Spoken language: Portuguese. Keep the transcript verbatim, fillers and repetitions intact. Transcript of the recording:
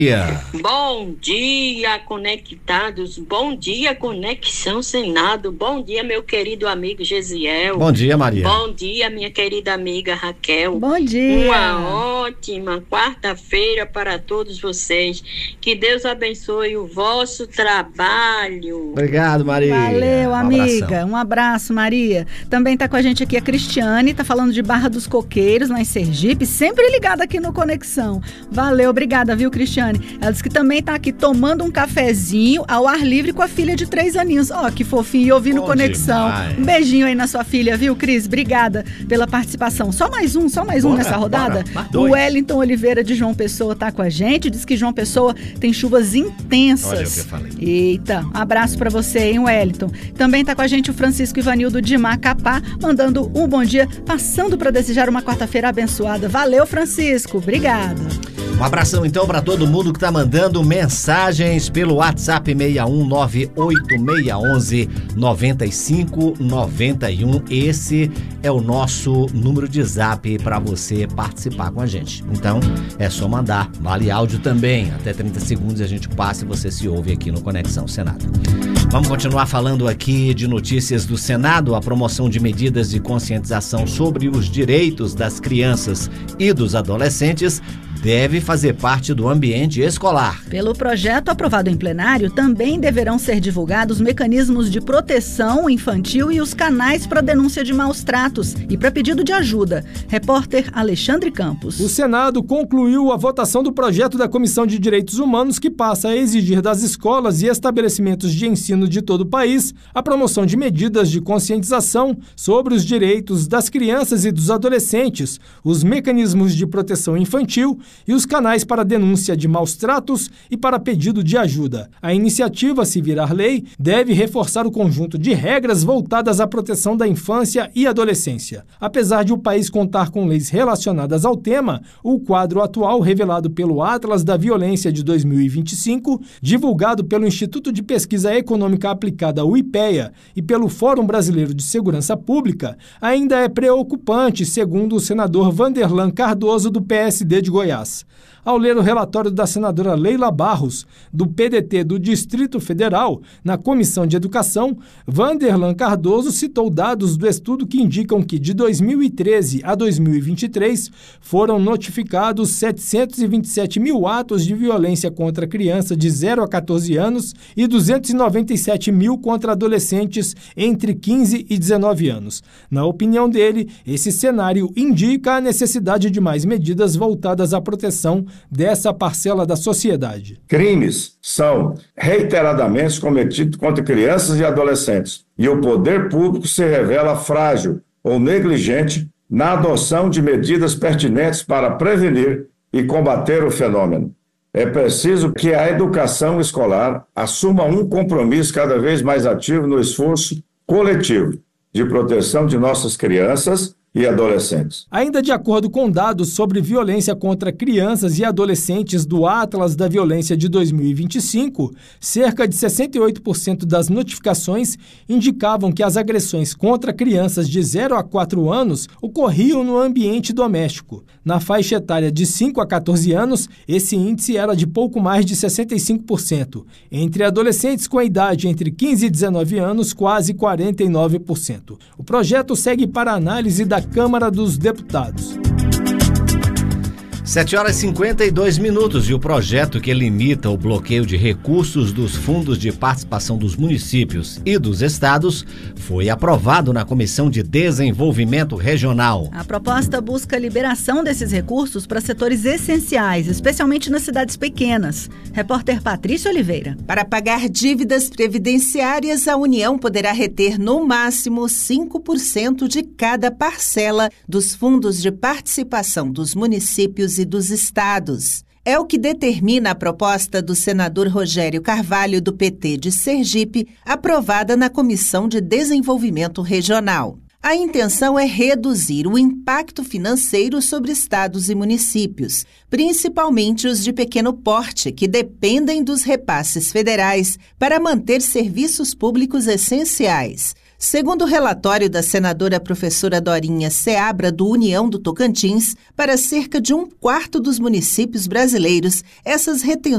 Yeah. Bom dia, conectados. Bom dia, Conexão Senado. Bom dia, meu querido amigo Gesiel. Bom dia, Maria. Bom dia, minha querida amiga Raquel. Bom dia. Uma ótima quarta-feira para todos vocês. Que Deus abençoe o vosso trabalho. Obrigado, Maria. Valeu, um amiga. Abração. Um abraço, Maria. Também tá com a gente aqui a Cristiane, tá falando de Barra dos Coqueiros, lá em Sergipe, sempre ligada aqui no Conexão. Valeu, obrigada, viu, Cristiane? Ela disse que também tá aqui tomando um cafezinho ao ar livre com a filha de três aninhos. Ó, oh, que fofinho, e ouvindo Bom Conexão. demais. Um beijinho aí na sua filha, viu, Cris? Obrigada pela participação. Só mais um, só mais um Bora, nessa rodada. bora. O Wellington Oliveira de João Pessoa tá com a gente, diz que João Pessoa tem chuvas intensas. Olha o que eu falei. Eita, um abraço pra você, hein, Wellington. Também tá com a gente o Francisco Ivanildo de Macapá, mandando um bom dia, passando para desejar uma quarta-feira abençoada. Valeu, Francisco. Obrigada. Um abração então para todo mundo que tá mandando mensagens pelo WhatsApp seis um nove oito seis um um nove cinco nove um. Esse é o nosso número de zap para você participar com a gente. Então é só mandar. Vale áudio também. Até trinta segundos a gente passa e você se ouve aqui no Conexão Senado. Vamos continuar falando aqui de notícias do Senado. A promoção de medidas de conscientização sobre os direitos das crianças e dos adolescentes deve fazer parte do ambiente escolar. Pelo projeto aprovado em plenário, também deverão ser divulgados mecanismos de proteção infantil e os canais para denúncia de maus tratos e para pedido de ajuda. Repórter Alexandre Campos. O Senado concluiu a votação do projeto da Comissão de Direitos Humanos, que passa a exigir das escolas e estabelecimentos de ensino de todo o país a promoção de medidas de conscientização sobre os direitos das crianças e dos adolescentes, os mecanismos de proteção infantil e os canais para denúncia de maus tratos e para pedido de ajuda. A iniciativa, se virar lei, deve reforçar o conjunto de regras voltadas à proteção da infância e adolescência. Apesar de o país contar com leis relacionadas ao tema, o quadro atual revelado pelo Atlas da Violência de dois mil e vinte e cinco, divulgado pelo Instituto de Pesquisa Econômica Aplicada, o IPEA, e pelo Fórum Brasileiro de Segurança Pública, ainda é preocupante, segundo o senador Vanderlan Cardoso, do P S D de Goiás. Ao ler o relatório da senadora Leila Barros, do P D T do Distrito Federal, na Comissão de Educação, Vanderlan Cardoso citou dados do estudo que indicam que, de dois mil e treze a dois mil e vinte e três, foram notificados setecentos e vinte e sete mil atos de violência contra criança de zero a quatorze anos e duzentos e noventa e sete mil contra adolescentes entre quinze e dezenove anos. Na opinião dele, esse cenário indica a necessidade de mais medidas voltadas à proteção dessa parcela da sociedade. Crimes são reiteradamente cometidos contra crianças e adolescentes, e o poder público se revela frágil ou negligente na adoção de medidas pertinentes para prevenir e combater o fenômeno. É preciso que a educação escolar assuma um compromisso cada vez mais ativo no esforço coletivo de proteção de nossas crianças e adolescentes. Ainda de acordo com dados sobre violência contra crianças e adolescentes do Atlas da Violência de dois mil e vinte e cinco, cerca de sessenta e oito por cento das notificações indicavam que as agressões contra crianças de zero a quatro anos ocorriam no ambiente doméstico. Na faixa etária de cinco a quatorze anos, esse índice era de pouco mais de sessenta e cinco por cento. Entre adolescentes com a idade entre quinze e dezenove anos, quase quarenta e nove por cento. O projeto segue para análise da Câmara dos Deputados. sete horas e cinquenta e dois minutos e o projeto que limita o bloqueio de recursos dos fundos de participação dos municípios e dos estados foi aprovado na Comissão de Desenvolvimento Regional. A proposta busca a liberação desses recursos para setores essenciais, especialmente nas cidades pequenas. Repórter Patrícia Oliveira. Para pagar dívidas previdenciárias, a União poderá reter no máximo cinco por cento de cada parcela dos fundos de participação dos municípios e dos estados. É o que determina a proposta do senador Rogério Carvalho, do P T de Sergipe, aprovada na Comissão de Desenvolvimento Regional. A intenção é reduzir o impacto financeiro sobre estados e municípios, principalmente os de pequeno porte, que dependem dos repasses federais para manter serviços públicos essenciais. Segundo o relatório da senadora professora Dorinha Seabra, do União do Tocantins, para cerca de um quarto dos municípios brasileiros, essas retenções